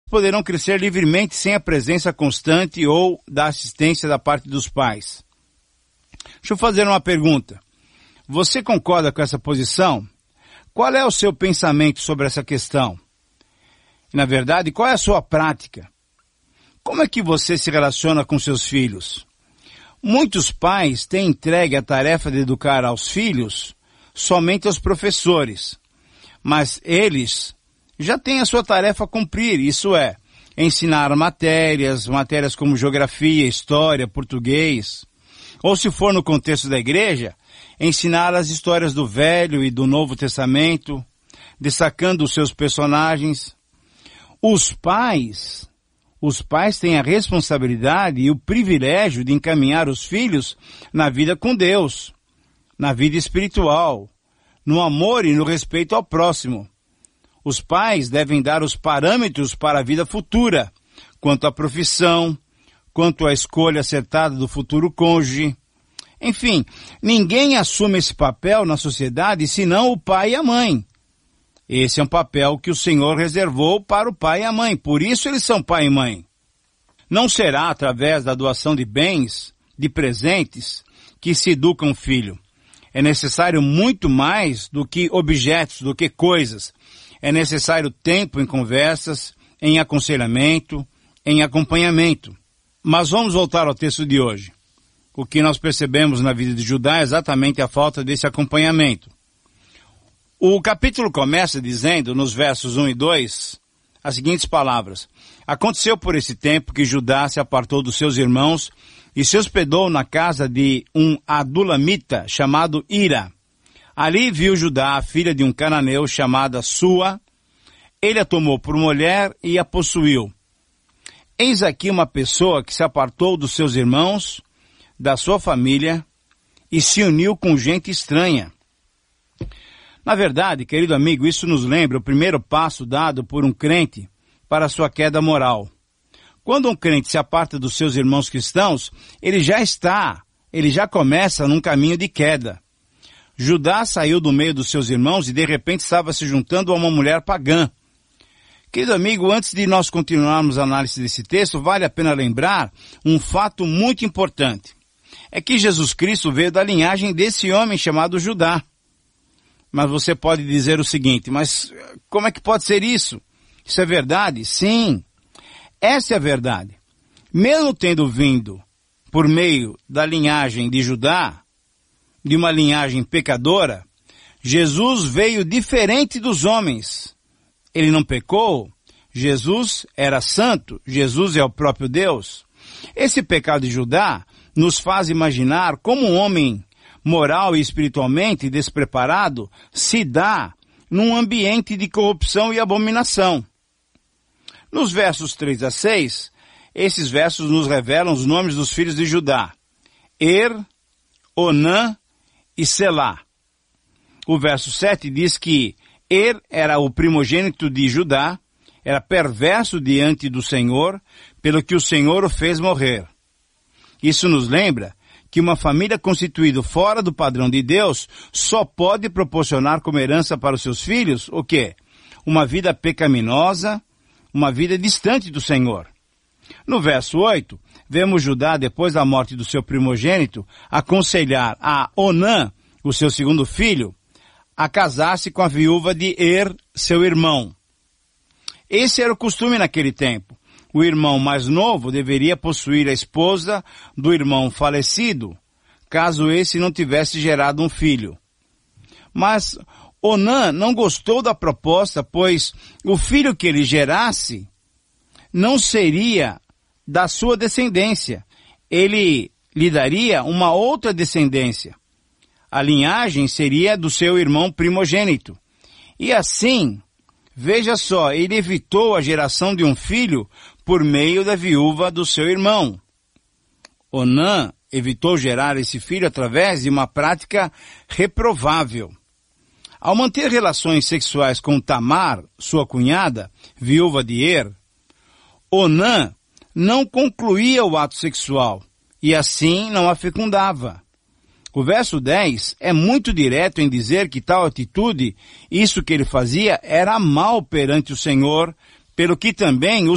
poderão crescer livremente sem a presença constante ou da assistência da parte dos pais. Deixa eu fazer uma pergunta. Você concorda com essa posição? Qual é o seu pensamento sobre essa questão? Na verdade, qual é a sua prática? Como é que você se relaciona com seus filhos? Muitos pais têm entregue a tarefa de educar aos filhos somente aos professores, mas eles já têm a sua tarefa a cumprir, isso é, ensinar matérias como geografia, história, português, ou se for no contexto da igreja, ensinar as histórias do Velho e do Novo Testamento, destacando os seus personagens. Os pais têm a responsabilidade e o privilégio de encaminhar os filhos na vida com Deus, na vida espiritual, no amor e no respeito ao próximo. Os pais devem dar os parâmetros para a vida futura, quanto à profissão, quanto à escolha acertada do futuro cônjuge. Enfim, ninguém assume esse papel na sociedade senão o pai e a mãe. Esse é um papel que o Senhor reservou para o pai e a mãe, por isso eles são pai e mãe. Não será através da doação de bens, de presentes, que se educa um filho. É necessário muito mais do que objetos, do que coisas. É necessário tempo em conversas, em aconselhamento, em acompanhamento. Mas vamos voltar ao texto de hoje. O que nós percebemos na vida de Judá é exatamente a falta desse acompanhamento. O capítulo começa dizendo, nos versos 1 e 2, as seguintes palavras. Aconteceu por esse tempo que Judá se apartou dos seus irmãos e se hospedou na casa de um adulamita chamado Ira. Ali viu Judá a filha de um cananeu chamada Sua. Ele a tomou por mulher e a possuiu. Eis aqui uma pessoa que se apartou dos seus irmãos, da sua família, e se uniu com gente estranha. Na verdade, querido amigo, isso nos lembra o primeiro passo dado por um crente para a sua queda moral. Quando um crente se aparta dos seus irmãos cristãos, ele já começa num caminho de queda. Judá saiu do meio dos seus irmãos e de repente estava se juntando a uma mulher pagã. Querido amigo, antes de nós continuarmos a análise desse texto, vale a pena lembrar um fato muito importante. É que Jesus Cristo veio da linhagem desse homem chamado Judá. Mas você pode dizer o seguinte, mas como é que pode ser isso? Isso é verdade? Sim, essa é a verdade. Mesmo tendo vindo por meio da linhagem de Judá, de uma linhagem pecadora, Jesus veio diferente dos homens. Ele não pecou, Jesus era santo, Jesus é o próprio Deus. Esse pecado de Judá nos faz imaginar como um homem moral e espiritualmente despreparado se dá num ambiente de corrupção e abominação. Nos versos 3 a 6, esses versos nos revelam os nomes dos filhos de Judá: Onã e Selá. O verso 7 diz que era o primogênito de Judá, era perverso diante do Senhor, pelo que o Senhor o fez morrer. Isso nos lembra que uma família constituída fora do padrão de Deus só pode proporcionar como herança para os seus filhos, o quê? Uma vida pecaminosa, uma vida distante do Senhor. No verso 8, vemos Judá, depois da morte do seu primogênito, aconselhar a Onã, o seu segundo filho, a casar-se com a viúva de seu irmão. Esse era o costume naquele tempo. O irmão mais novo deveria possuir a esposa do irmão falecido, caso esse não tivesse gerado um filho. Mas Onã não gostou da proposta, pois o filho que ele gerasse não seria da sua descendência. Ele lhe daria uma outra descendência. A linhagem seria do seu irmão primogênito. E assim, veja só, ele evitou a geração de um filho por meio da viúva do seu irmão. Onã evitou gerar esse filho através de uma prática reprovável. Ao manter relações sexuais com Tamar, sua cunhada, viúva de Onã não concluía o ato sexual e assim não a fecundava. O verso 10 é muito direto em dizer que tal atitude, isso que ele fazia, era mal perante o Senhor, pelo que também